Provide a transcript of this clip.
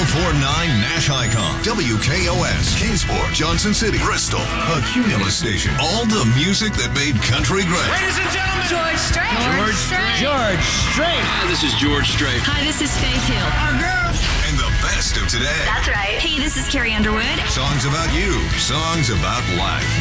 1049 Nash Icon, WKOS, Kingsport, Johnson City, Bristol, a Cumulus station. All the music that made country great. Ladies and gentlemen, George Strait. George Strait. Hi, this is George Strait. Hi, this is Faith Hill. And the best of today. That's right. Hey, this is Carrie Underwood. Songs about you, songs about life.